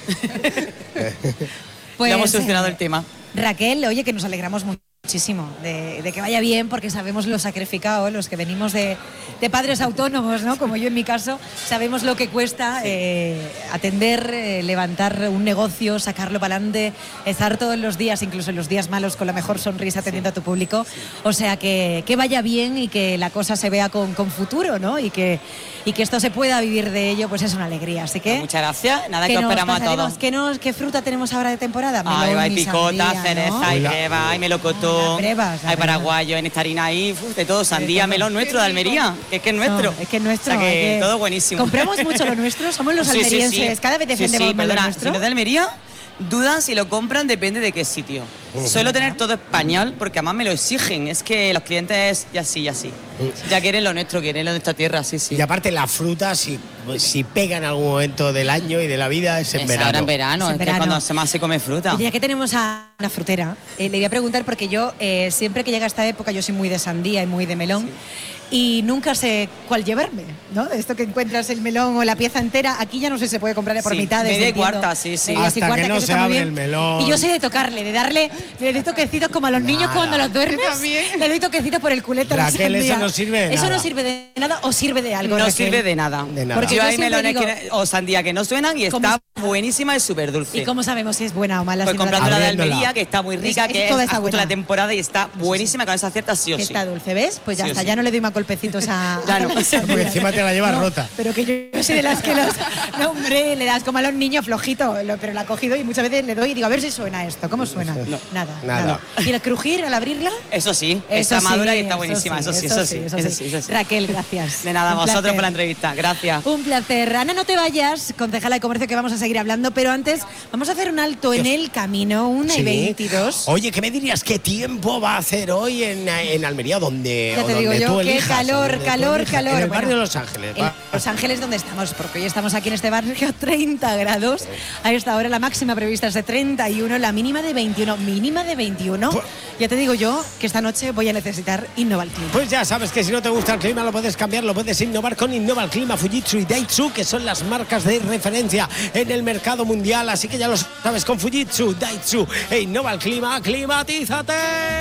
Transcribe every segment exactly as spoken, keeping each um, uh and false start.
Pues, ya hemos solucionado eh, el tema. Raquel, oye, que nos alegramos muchísimo de, de que vaya bien, porque sabemos lo sacrificado, los que venimos de, de padres autónomos, ¿no? Como yo en mi caso, sabemos lo que cuesta eh, atender, eh, levantar un negocio, sacarlo para adelante, estar todos los días, incluso en los días malos, con la mejor sonrisa atendiendo sí. a tu público. O sea, que, que vaya bien y que la cosa se vea con, con futuro, ¿no? Y que, y que esto se pueda vivir de ello, pues es una alegría. Así que... Muchas gracias. Nada, que, que os esperamos a todos. ¿Qué, nos, ¿Qué fruta tenemos ahora de temporada? Ay, hay picota, sandía, cereza, ¿no? hay breva, hay melocotón, brevas, hay paraguayo, hay nectarina ahí, uf, de todo, sandía, melón nuestro de Almería, que es que es nuestro. No, es que es nuestro. O sea, que, que todo buenísimo. Compramos mucho lo nuestro, somos los sí, almerienses, sí, sí. cada vez defendemos sí, sí, más perdona, lo nuestro. Si no es de Almería, dudan si lo compran, depende de qué sitio. Uh-huh. Suelo tener todo español porque además me lo exigen, es que los clientes ya sí, ya sí. Uh-huh. Ya quieren lo nuestro, quieren lo de esta tierra, sí, sí. Y aparte la fruta, si, si pega en algún momento del año y de la vida, es en es verano. Ahora en verano, es, es, en en verano. verano. Es cuando más se come fruta. Y ya que tenemos a una frutera, eh, le voy a preguntar porque yo eh, siempre que llega esta época yo soy muy de sandía y muy de melón. Sí. Y nunca sé cuál llevarme, ¿no? Esto que encuentras el melón o la pieza entera, aquí ya no sé si se puede comprar por sí, mitades. Media y cuarta, sí, sí. Hasta cuarta, que no que se abre el melón. Y yo soy de tocarle, de darle, le doy toquecitos como a los nada. niños cuando los duermes. Le doy toquecitos por el culete. Raquel, eso no sirve de ¿Eso nada. no sirve de nada o sirve de algo? No Raquel? sirve de nada. De nada. Porque yo, yo hay melones digo, que, o sandía que no suenan y está buenísima y súper dulce. ¿Y cómo sabemos si es buena o mala? Pues si comprando no la de Almería, que está muy rica, es, que es, es justo la temporada y está buenísima, con esa cierta sí o sí. Está dulce, ¿ves? Pues ya sí está, sí. ya no le doy más golpecitos a... Ya no. Porque encima te la llevas no, rota. Pero que yo soy de las que los... No, hombre, le das como a los niños flojito, pero la ha cogido y muchas veces le doy y digo, a ver si suena esto, ¿cómo suena? No. Nada, nada, nada. ¿Y el crujir al abrirla? Eso sí, eso está sí, madura y está eso buenísima, sí, eso sí, eso sí. Eso sí, eso sí, eso sí. Raquel, gracias. De nada, Un vosotros placer. por la entrevista, gracias. Un placer. Ana, no te vayas, concejala de comercio, que vamos a seguir hablando, pero antes vamos a hacer un alto en el camino, una sí. y veintidós. Oye, ¿qué me dirías? ¿Qué tiempo va a hacer hoy en, en Almería? Donde, ya te o digo donde yo, tú qué elijas, calor, calor, calor. En el bueno, barrio de Los Ángeles. En Los Ángeles, ¿dónde estamos? Porque hoy estamos aquí en este barrio, treinta grados. A esta hora la máxima prevista es de treinta y uno, la mínima de veintiuno. Mínima de veintiuno. Pues, ya te digo yo que esta noche voy a necesitar Innova el Clima. Pues ya sabes que si no te gusta el clima lo puedes cambiar, lo puedes innovar con Innova el Clima, Fujitsu y Daitsu, que son las marcas de referencia en el mercado mundial. Así que ya lo sabes, con Fujitsu, Daitsu e Innova el Clima, ¡climatízate!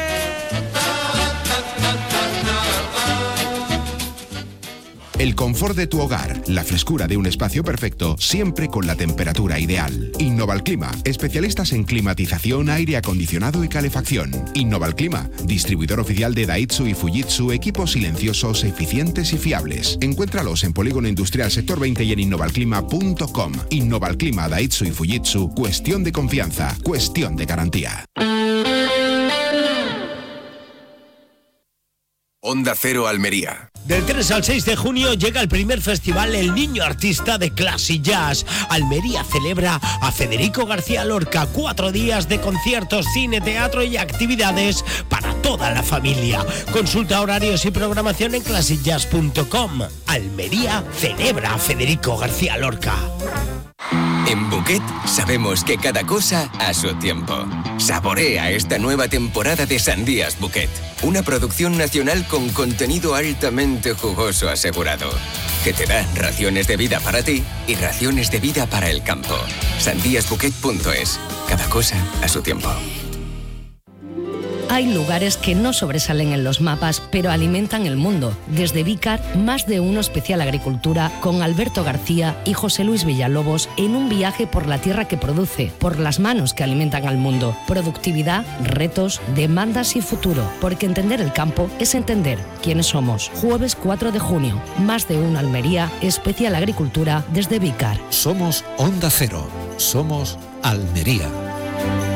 El confort de tu hogar, la frescura de un espacio perfecto, siempre con la temperatura ideal. Innovalclima, especialistas en climatización, aire acondicionado y calefacción. Innovalclima, distribuidor oficial de Daitsu y Fujitsu, equipos silenciosos, eficientes y fiables. Encuéntralos en Polígono Industrial Sector veinte y en innovalclima punto com. Innovalclima, Daitsu y Fujitsu, cuestión de confianza, cuestión de garantía. Onda Cero Almería. Del tres al seis de junio llega el primer festival El Niño Artista de Classic Jazz. Almería celebra a Federico García Lorca. Cuatro días de conciertos, cine, teatro y actividades para toda la familia. Consulta horarios y programación en classic jazz punto com. Almería celebra a Federico García Lorca. En Bouquet sabemos que cada cosa a su tiempo. Saborea esta nueva temporada de Sandías Bouquet, una producción nacional con contenido altamente jugoso asegurado, que te da raciones de vida para ti y raciones de vida para el campo. sandías bouquet punto es. Cada cosa a su tiempo. Hay lugares que no sobresalen en los mapas, pero alimentan el mundo. Desde Vícar, más de uno especial agricultura con Alberto García y José Luis Villalobos en un viaje por la tierra que produce, por las manos que alimentan al mundo. Productividad, retos, demandas y futuro. Porque entender el campo es entender quiénes somos. Jueves cuatro de junio, más de uno Almería, especial agricultura desde Vícar. Somos Onda Cero. Somos Almería.